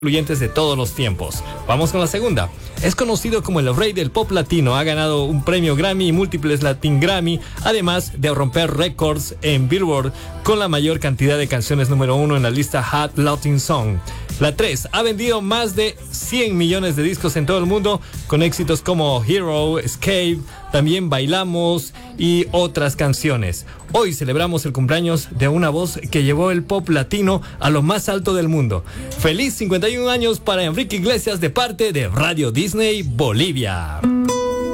influyentes de todos los tiempos. Vamos con la segunda. Es conocido como el rey del pop latino, ha ganado un premio Grammy y múltiples Latin Grammy, además de romper récords en Billboard con la mayor cantidad de canciones número 1 en la lista Hot Latin Song. La 3, ha vendido más de 100 millones de discos en todo el mundo, con éxitos como Hero, Escape, también Bailamos y otras canciones. Hoy celebramos el cumpleaños de una voz que llevó el pop latino a lo más alto del mundo. ¡Feliz 51 años para Enrique Iglesias de parte de Radio Disney Bolivia!